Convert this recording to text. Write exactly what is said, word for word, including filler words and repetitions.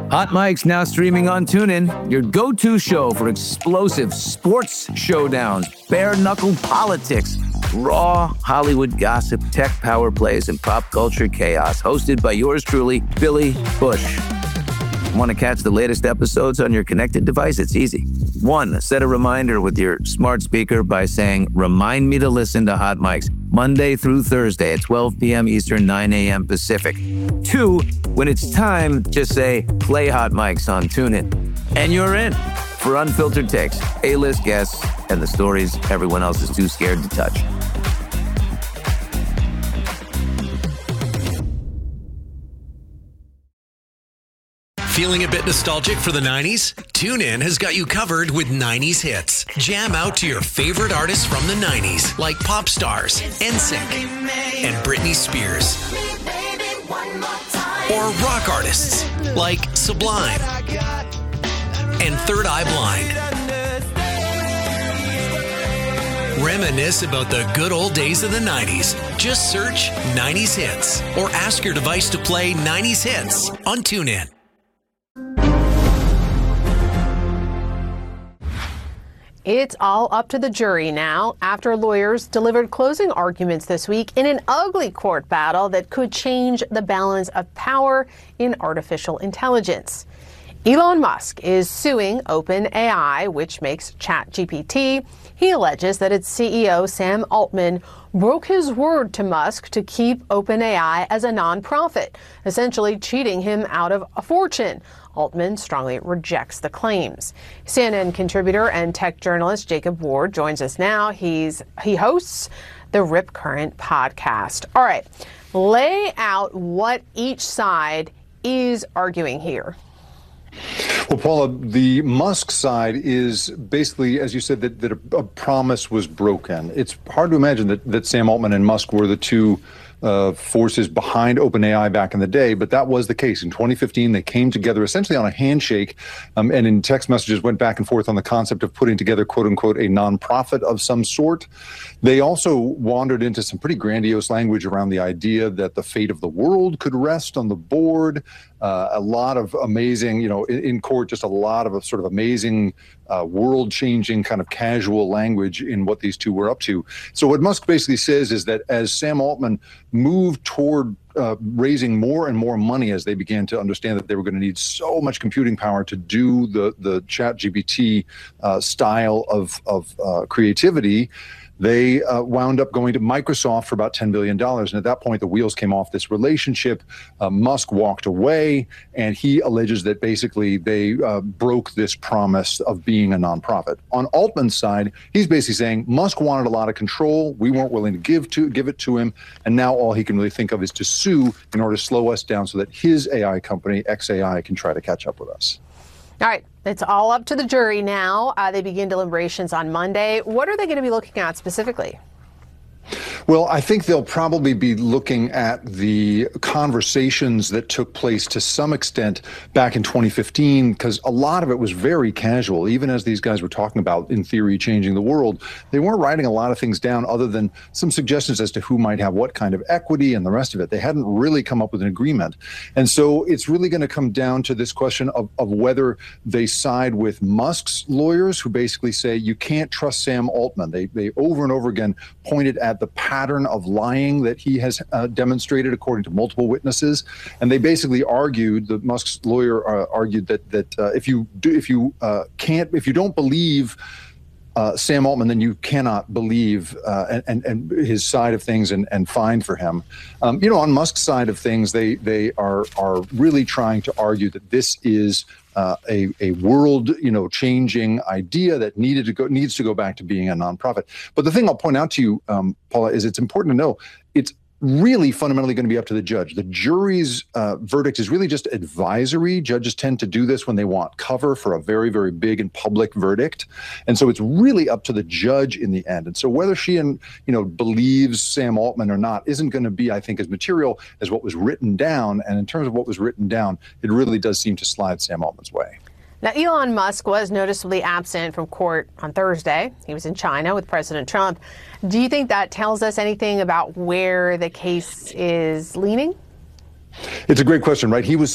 Hot Mike's now streaming on TuneIn, your go-to show for explosive sports showdowns, bare-knuckle politics, raw Hollywood gossip, tech power plays, and pop culture chaos. Hosted by yours truly, Billy Bush. Want to catch the latest episodes on your connected device? It's easy. One, set a reminder with your smart speaker by saying, "Remind me to listen to Hot Mike's Monday through Thursday at twelve p.m. Eastern, nine a.m. Pacific." Two, when it's time, just say, "Play Hot Mike's on TuneIn." And you're in for unfiltered takes, A-list guests, and the stories everyone else is too scared to touch. Feeling a bit nostalgic for the nineties? TuneIn has got you covered with nineties hits. Jam out to your favorite artists from the nineties, like pop stars, N Sync, and Britney Spears. Or rock artists, like Sublime and Third Eye Blind. Reminisce about the good old days of the nineties. Just search nineties hits or ask your device to play nineties hits on TuneIn. It's all up to the jury now after lawyers delivered closing arguments this week in an ugly court battle that could change the balance of power in artificial intelligence. Elon Musk is suing OpenAI, which makes ChatGPT. He alleges that its C E O, Sam Altman, broke his word to Musk to keep OpenAI as a nonprofit, essentially cheating him out of a fortune. Altman strongly rejects the claims. C N N contributor and tech journalist Jacob Ward joins us now. He's he hosts the Rip Current podcast. All right, lay out what each side is arguing here. Well, Paula, the Musk side is basically, as you said, that, that a, a promise was broken. It's hard to imagine that, that Sam Altman and Musk were the two Uh, forces behind OpenAI back in the day, but that was the case. In twenty fifteen, they came together essentially on a handshake, um, and in text messages went back and forth on the concept of putting together, quote unquote, a nonprofit of some sort. They also wandered into some pretty grandiose language around the idea that the fate of the world could rest on the board. Uh, a lot of amazing, you know, in, in court, just a lot of a sort of amazing, uh, world-changing kind of casual language in what these two were up to. So what Musk basically says is that as Sam Altman moved toward uh, raising more and more money, as they began to understand that they were going to need so much computing power to do the the ChatGPT uh, style of of uh, creativity, they uh, wound up going to Microsoft for about ten billion dollars. And at that point, the wheels came off this relationship. Uh, Musk walked away, and he alleges that basically they uh, broke this promise of being a nonprofit. On Altman's side, he's basically saying Musk wanted a lot of control. We weren't willing to give to give it to him. And now all he can really think of is to sue in order to slow us down so that his A I company, X A I, can try to catch up with us. All right, it's all up to the jury now. Uh, they begin deliberations on Monday. What are they going to be looking at specifically? Well, I think they'll probably be looking at the conversations that took place to some extent back in twenty fifteen, because a lot of it was very casual. Even as these guys were talking about, in theory, changing the world, they weren't writing a lot of things down other than some suggestions as to who might have what kind of equity and the rest of it. They hadn't really come up with an agreement. And so it's really going to come down to this question of, of whether they side with Musk's lawyers, who basically say you can't trust Sam Altman. They, they over and over again pointed at the pattern of lying that he has uh, demonstrated, according to multiple witnesses, and they basically argued. The Musk's lawyer uh, argued that that uh, if you do, if you uh, can't, if you don't believe uh, Sam Altman, then you cannot believe uh, and, and and his side of things and and find for him. Um, you know, on Musk's side of things, they they are are really trying to argue that this is Uh, a, a world, you know, changing idea that needed to go needs to go back to being a nonprofit. But the thing I'll point out to you, um, Paula, is it's important to know it's really fundamentally going to be up to the judge. The jury's uh, verdict is really just advisory. Judges tend to do this when they want cover for a very, very big and public verdict. And so it's really up to the judge in the end. And so whether she and, you know, believes Sam Altman or not isn't going to be, I think, as material as what was written down. And in terms of what was written down, it really does seem to slide Sam Altman's way. Now, Elon Musk was noticeably absent from court on Thursday. He was in China with President Trump. Do you think that tells us anything about where the case is leaning? It's a great question, right? He was